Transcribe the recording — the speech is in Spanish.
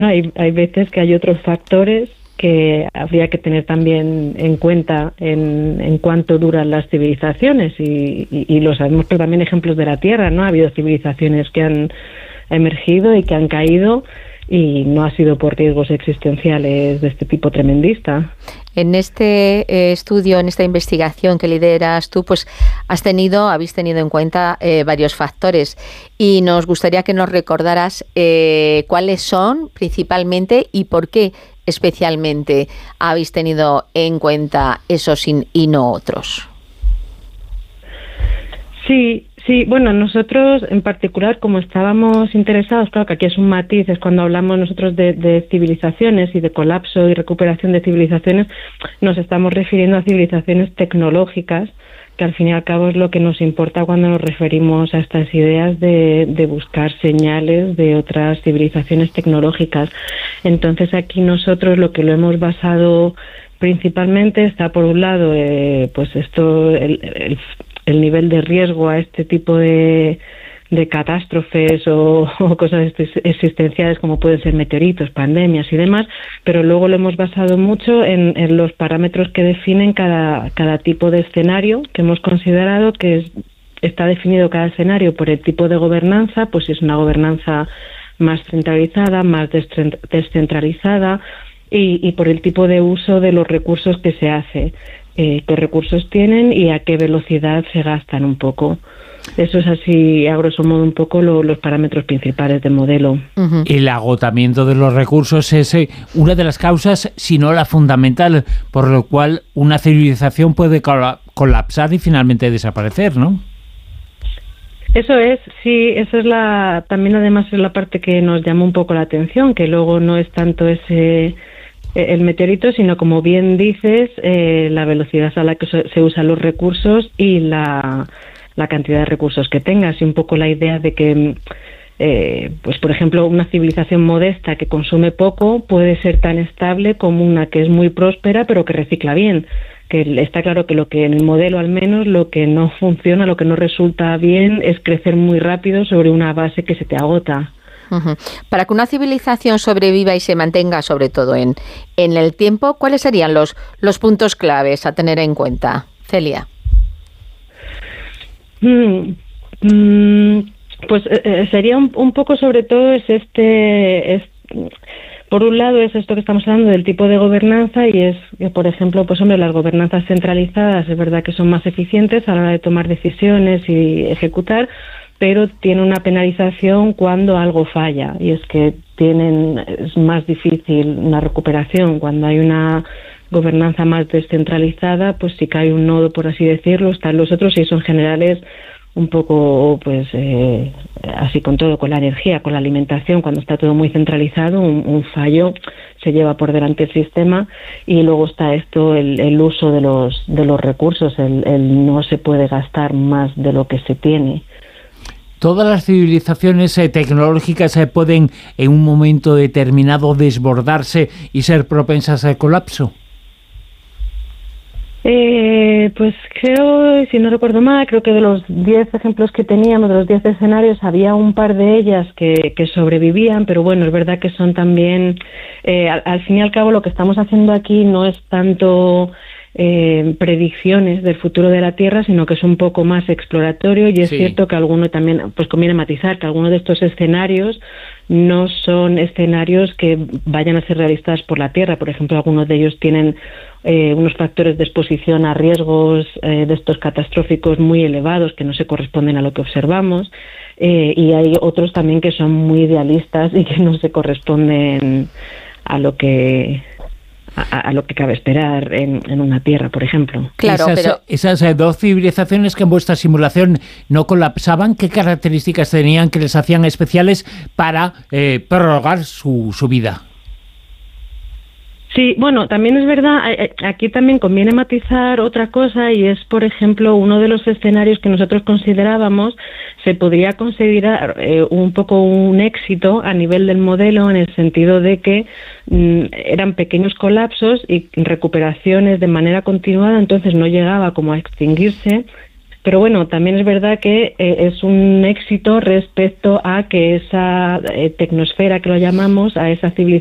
hay veces que hay otros factores que habría que tener también en cuenta en cuánto duran las civilizaciones y lo sabemos, pero también ejemplos de la Tierra, ¿no? Ha habido civilizaciones que han emergido y que han caído y no ha sido por riesgos existenciales de este tipo tremendista. En este estudio, en esta investigación que lideras tú, pues habéis tenido en cuenta varios factores y nos gustaría que nos recordaras cuáles son principalmente y por qué especialmente habéis tenido en cuenta esos y no otros. Sí, bueno, nosotros en particular, como estábamos interesados, claro que aquí es un matiz, es cuando hablamos nosotros de civilizaciones y de colapso y recuperación de civilizaciones, nos estamos refiriendo a civilizaciones tecnológicas, que al fin y al cabo es lo que nos importa cuando nos referimos a estas ideas de buscar señales de otras civilizaciones tecnológicas. Entonces aquí nosotros lo que lo hemos basado principalmente está por un lado pues esto el nivel de riesgo a este tipo de catástrofes o cosas existenciales como pueden ser meteoritos, pandemias y demás, pero luego lo hemos basado mucho en los parámetros que definen cada tipo de escenario que hemos considerado que está definido cada escenario por el tipo de gobernanza, pues si es una gobernanza más centralizada, más descentralizada y por el tipo de uso de los recursos que se hace. Qué recursos tienen y a qué velocidad se gastan un poco. Eso es así, a grosso modo, un poco los parámetros principales del modelo. Uh-huh. El agotamiento de los recursos es una de las causas, si no la fundamental, por lo cual una civilización puede colapsar y finalmente desaparecer, ¿no? Eso es, sí, eso es también además es la parte que nos llama un poco la atención, que luego no es tanto el meteorito, sino como bien dices, la velocidad a la que se usan los recursos y la cantidad de recursos que tengas y un poco la idea de que, pues por ejemplo, una civilización modesta que consume poco puede ser tan estable como una que es muy próspera pero que recicla bien. Que está claro que en el modelo al menos lo que no funciona, lo que no resulta bien es crecer muy rápido sobre una base que se te agota. Uh-huh. Para que una civilización sobreviva y se mantenga, sobre todo en el tiempo, ¿cuáles serían los puntos claves a tener en cuenta, Celia? Pues sería un poco sobre todo por un lado es esto que estamos hablando del tipo de gobernanza y es que, por ejemplo, pues hombre, las gobernanzas centralizadas es verdad que son más eficientes a la hora de tomar decisiones y ejecutar, pero tiene una penalización cuando algo falla y es que es más difícil una recuperación cuando hay una gobernanza más descentralizada, pues si cae un nodo, por así decirlo, están los otros y son generales un poco pues así con todo, con la energía, con la alimentación, cuando está todo muy centralizado, un fallo se lleva por delante el sistema y luego está el uso de los recursos, el no se puede gastar más de lo que se tiene. ¿Todas las civilizaciones tecnológicas pueden en un momento determinado desbordarse y ser propensas al colapso? Pues creo, si no recuerdo mal, creo que de los 10 ejemplos que teníamos, de los 10 escenarios, había un par de ellas que sobrevivían, pero bueno, es verdad que son también, al fin y al cabo lo que estamos haciendo aquí no es tanto predicciones del futuro de la Tierra, sino que es un poco más exploratorio y es cierto que alguno también, pues conviene matizar que algunos de estos escenarios no son escenarios que vayan a ser realizados por la Tierra. Por ejemplo, algunos de ellos tienen unos factores de exposición a riesgos de estos catastróficos muy elevados que no se corresponden a lo que observamos y hay otros también que son muy idealistas y que no se corresponden a lo que cabe esperar en una Tierra, por ejemplo. Claro, esas dos civilizaciones que en vuestra simulación no colapsaban, ¿qué características tenían que les hacían especiales para prorrogar su vida? Sí, bueno, también es verdad, aquí también conviene matizar otra cosa y es, por ejemplo, uno de los escenarios que nosotros considerábamos se podría considerar un poco un éxito a nivel del modelo en el sentido de que eran pequeños colapsos y recuperaciones de manera continuada, entonces no llegaba como a extinguirse, Pero bueno, también es verdad que es un éxito respecto a que esa tecnosfera, que lo llamamos, a esa civilización